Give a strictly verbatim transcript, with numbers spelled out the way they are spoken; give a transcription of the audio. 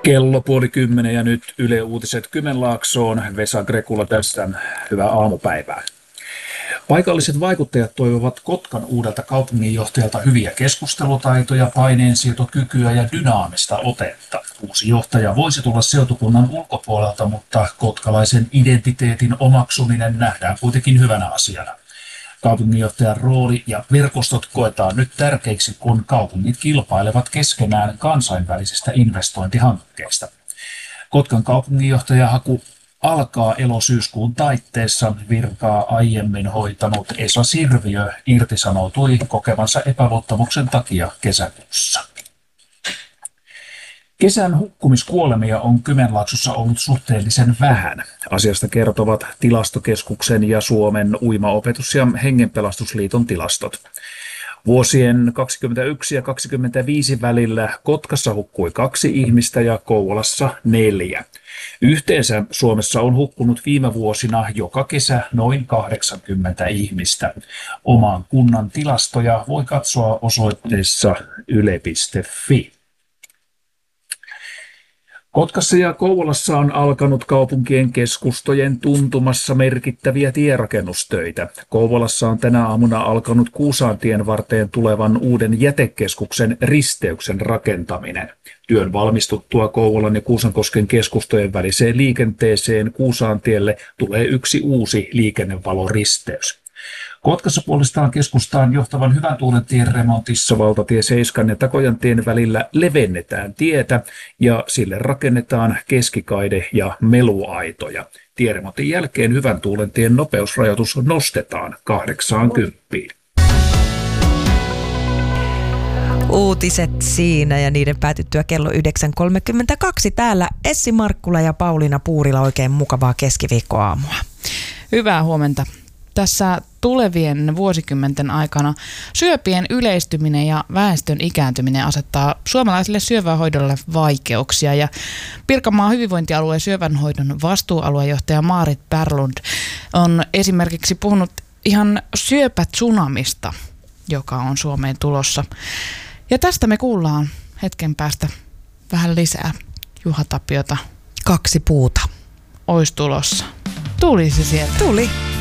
Kello puoli kymmenen ja nyt Yle Uutiset Kymenlaaksoon. Vesa Grekula tässä. Hyvää aamupäivää. Paikalliset vaikuttajat toivovat Kotkan uudelta kaupunginjohtajalta hyviä keskustelutaitoja, paineensietokykyä ja dynaamista otetta. Uusi johtaja voisi tulla seutukunnan ulkopuolelta, mutta kotkalaisen identiteetin omaksuminen nähdään kuitenkin hyvänä asiana. Kaupunginjohtajan rooli ja verkostot koetaan nyt tärkeiksi, kun kaupungit kilpailevat keskenään kansainvälisistä investointihankkeista. Kotkan kaupunginjohtajahaku alkaa elosyyskuun taitteessa. Virkaa aiemmin hoitanut Esa Sirviö irtisanoutui kokemansa epäluottamuksen takia kesäkuussa. Kesän hukkumiskuolemia on Kymenlaaksossa ollut suhteellisen vähän. Asiasta kertovat Tilastokeskuksen ja Suomen Uimaopetus- ja Hengenpelastusliiton tilastot. Vuosien kaksikymmentäyksi ja kaksikymmentäviisi välillä Kotkassa hukkui kaksi ihmistä ja Kouvolassa neljä. Yhteensä Suomessa on hukkunut viime vuosina joka kesä noin kahdeksankymmentä ihmistä. Oman kunnan tilastoja voi katsoa osoitteessa yle piste fi. Kotkassa ja Kouvolassa on alkanut kaupunkien keskustojen tuntumassa merkittäviä tierakennustöitä. Kouvolassa on tänä aamuna alkanut Kuusaantien varteen tulevan uuden jätekeskuksen risteyksen rakentaminen. Työn valmistuttua Kouvolan ja Kuusankosken keskustojen väliseen liikenteeseen Kuusaantielle tulee yksi uusi liikennevaloristeys. Kotkassa puolestaan keskustaan johtavan Hyvän tuulen tien remontissa valtatie seitsemän ja Takojantien välillä levennetään tietä ja sille rakennetaan keskikaide ja meluaitoja. Tieremontin jälkeen Hyvän tuulen tien nopeusrajoitus nostetaan kahdeksankymmentä. Uutiset siinä ja niiden päätyttyä kello yhdeksän kolmekymmentäkaksi. Täällä Essi Markkula ja Pauliina Puurila, oikein mukavaa keskiviikkoaamua. Hyvää huomenta. Tässä tulevien vuosikymmenten aikana syöpien yleistyminen ja väestön ikääntyminen asettaa suomalaisille syövänhoidolle vaikeuksia. Ja Pirkanmaan hyvinvointialueen syövänhoidon vastuualuejohtaja Maarit Berlund on esimerkiksi puhunut ihan syöpätsunamista, joka on Suomeen tulossa. Ja tästä me kuullaan hetken päästä vähän lisää. Juha Tapiota. Kaksi puuta. Ois tulossa. Tuli se sieltä. Tuli.